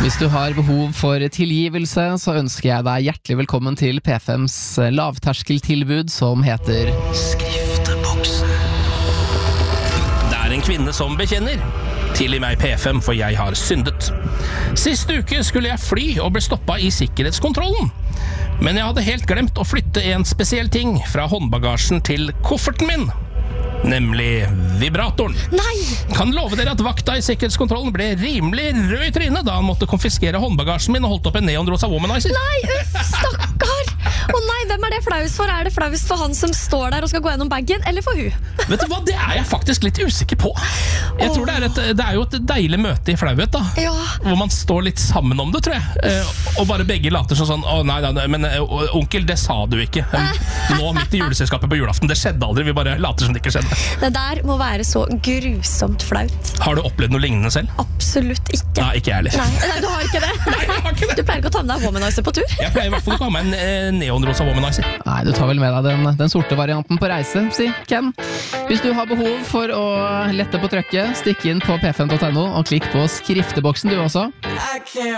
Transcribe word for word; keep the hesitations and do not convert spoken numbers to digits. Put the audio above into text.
Hvis du har behov for tilgivelse, så ønsker jeg deg hjertelig velkommen til P fems lavterskeltilbud som heter Skrifteboksen. Det er en kvinne som bekjenner. Tilgi meg P fem, for jeg har syndet. Sist uke skulle jeg fly og ble stoppet i sikkerhetskontrollen. Men jeg hadde helt glemt å flytte en spesiell ting fra håndbagasjen til kofferten min. Nemlig vibratoren. Nei! Kan love dere at vakta i sikkerhetskontrollen ble rimelig rød i trynet da han måtte konfiskere håndbagasjen min og holdt opp en neonrosa womanizer. Nei, uff, stakkar! Å nei, hvem er det flaust for? Er det flaust for han som står der og skal gå gjennom bagen, eller for hun? Vet du hva, det er jeg faktisk litt usikker på. Jeg tror det er, et, det er jo et deilig møte i flauhet da. Ja. Hvor man står litt sammen om det, tror jeg. Eh, og bare begge later sånn sånn, å nei, nei, men eh, onkel, det sa du ikke. Nå midt i juleselskapet på julaften, det skjedde aldri, vi bare later som det ikke skjedde. Det der må være så grusomt flaut. Har du opplevd noe lignende selv? Absolutt ikke. Nei, ikke jeg heller. Nei, nei, du har ikke det. Nei, jeg har ikke det. Du pleier ikke å ta med deg womanizer på tur? Jeg pleier i hvert fall ikke å ha med en eh, neonrosa womanizer. Nei, du tar vel med deg den, den sorte varianten på reise, si Ken. Hvis du har behov for å lette på trøkket, stikk inn på p fem punktum no og klikk på skrifteboksen du også.